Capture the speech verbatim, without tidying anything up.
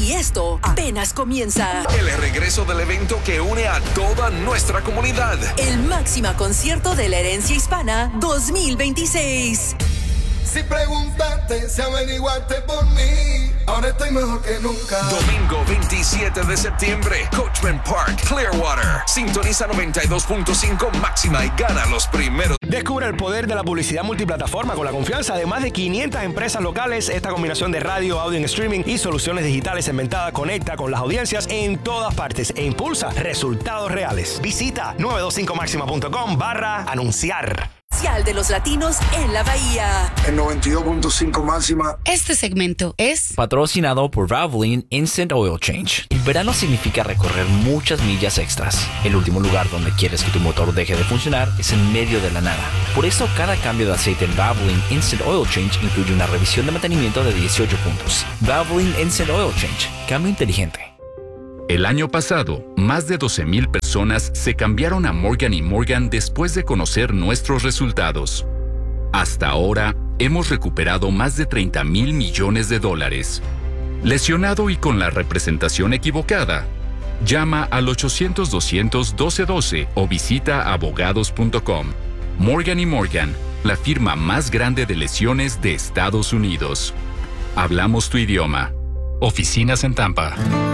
Y esto apenas comienza. El regreso del evento que une a toda nuestra comunidad. El Máxima Concierto de la Herencia Hispana dos mil veintiséis. Si preguntaste, si averiguaste por mí, ahora estoy mejor que nunca. Domingo veintisiete de septiembre, Coachman Park, Clearwater. Sintoniza noventa y dos punto cinco Máxima y gana los primeros. Descubre el poder de la publicidad multiplataforma con la confianza de más de quinientas empresas locales. Esta combinación de radio, audio en streaming y soluciones digitales inventadas conecta con las audiencias en todas partes e impulsa resultados reales. Visita nueve dos cinco máxima punto com barra anunciar. De los latinos en la Bahía. En noventa y dos punto cinco Máxima. Este segmento es patrocinado por Valvoline Instant Oil Change. El verano significa recorrer muchas millas extras. El último lugar donde quieres que tu motor deje de funcionar es en medio de la nada. Por eso cada cambio de aceite en Valvoline Instant Oil Change incluye una revisión de mantenimiento de dieciocho puntos. Valvoline Instant Oil Change. Cambio inteligente. El año pasado, más de doce mil personas se cambiaron a Morgan y Morgan después de conocer nuestros resultados. Hasta ahora, hemos recuperado más de treinta mil millones de dólares. ¿Lesionado y con la representación equivocada? Llama al ochocientos, doscientos, doce doce o visita abogados punto com. Morgan y Morgan, la firma más grande de lesiones de Estados Unidos. Hablamos tu idioma. Oficinas en Tampa.